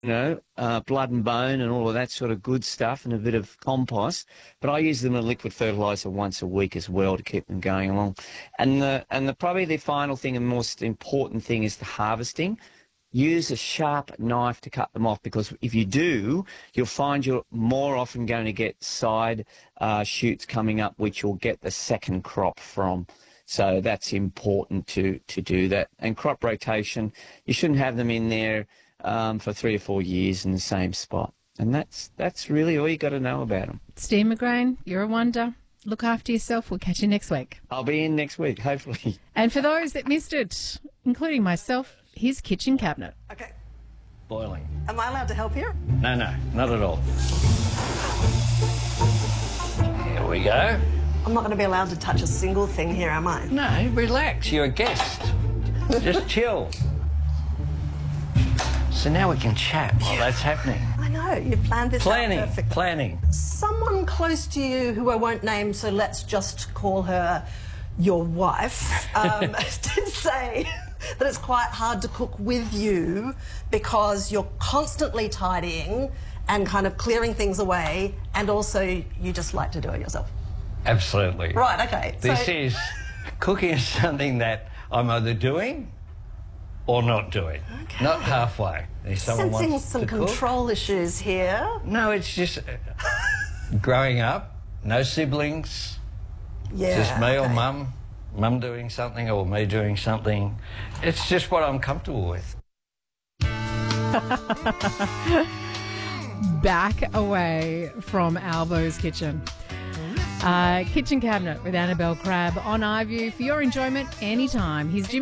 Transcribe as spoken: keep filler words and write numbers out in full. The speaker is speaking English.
you know, uh, blood and bone and all of that sort of good stuff and a bit of compost. But I use them in liquid fertiliser once a week as well to keep them going along. And the and the probably the final thing and most important thing is the harvesting. Use a sharp knife to cut them off, because if you do, you'll find you're more often going to get side uh, shoots coming up, which you'll get the second crop from. So that's important to, to do that. And crop rotation, you shouldn't have them in there um, for three or four years in the same spot. And that's that's really all you got to know about them. Steve McGrain, you're a wonder. Look after yourself. We'll catch you next week. I'll be in next week, hopefully. And for those that missed it, including myself, his kitchen cabinet. Okay. Boiling. Am I allowed to help here? No, no, not at all. Here we go. I'm not going to be allowed to touch a single thing here, am I? No, relax. You're a guest. Just chill. So now we can chat while that's happening. I know. You've planned this Planning, out perfectly. planning. Someone close to you, who I won't name, so let's just call her your wife, um, did say that it's quite hard to cook with you because you're constantly tidying and kind of clearing things away, and also you just like to do it yourself. Absolutely. Right, okay. This so, is, cooking is something that I'm either doing or not doing. Okay. Not halfway. If someone sensing wants some to control cook, issues here. no, it's just uh, growing up, no siblings, Yeah. just me or okay. mum, mum doing something or me doing something. It's just what I'm comfortable with. Back away from Albo's kitchen. Uh, kitchen cabinet with Annabelle Crabb on iView for your enjoyment anytime. Here's Jimmy.